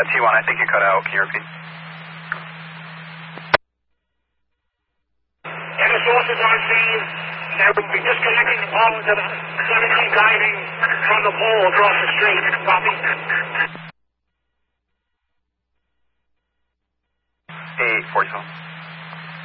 T1, I think you cut out. Can you repeat? Any sources on scene that would be disconnecting the power to the 17 diving from the pole across the street. Copy.